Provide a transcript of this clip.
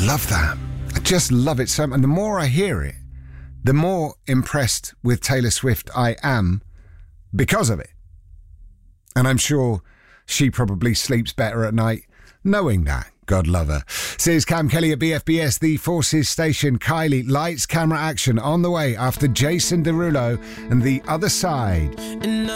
love that. I just love it so much. And the more I hear it, the more impressed with Taylor Swift I am because of it. And I'm sure she probably sleeps better at night knowing that. God love her. Says Cam Kelly at BFBS, the Forces Station. Kylie, lights, camera, action on the way after Jason Derulo and The Other Side.